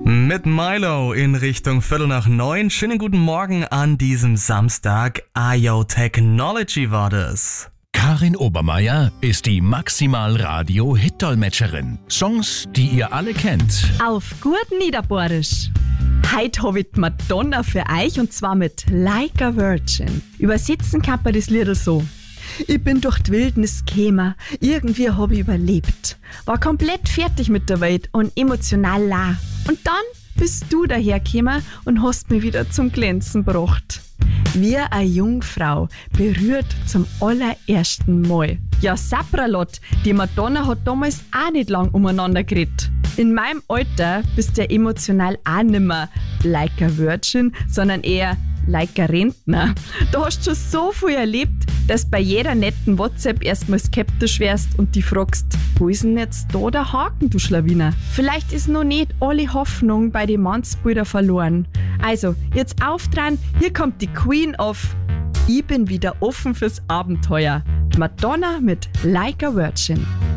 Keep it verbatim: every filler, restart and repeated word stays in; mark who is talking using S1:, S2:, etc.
S1: Mit Milo in Richtung Viertel nach neun. Schönen guten Morgen an diesem Samstag. Ayo Technology war das.
S2: Karin Obermeier ist die Maximal-Radio-Hit-Dolmetscherin. Songs, die ihr alle kennt.
S3: Auf gut Niederbohrisch. Heute habe ich die Madonna für euch und zwar mit Like a Virgin. Übersetzen kann man das Lied so. Ich bin durch die Wildnis gekommen, irgendwie habe ich überlebt. War komplett fertig mit der Welt und emotional la. Und dann bist du dahergekommen und hast mich wieder zum Glänzen gebracht. Wie eine Jungfrau, berührt zum allerersten Mal. Ja, Sapralot, die Madonna hat damals auch nicht lang umeinander geredet. In meinem Alter bist du ja emotional auch nimmer like a Virgin, sondern eher like a Rentner. Du hast schon so viel erlebt, dass bei jeder netten WhatsApp erstmal skeptisch wärst und die fragst, wo ist denn jetzt da der Haken, du Schlawiner? Vielleicht ist noch nicht alle Hoffnung bei den Mannsbrüdern verloren. Also, jetzt aufdrehen, hier kommt die Queen of Ich bin wieder offen fürs Abenteuer. Madonna mit Like a Virgin.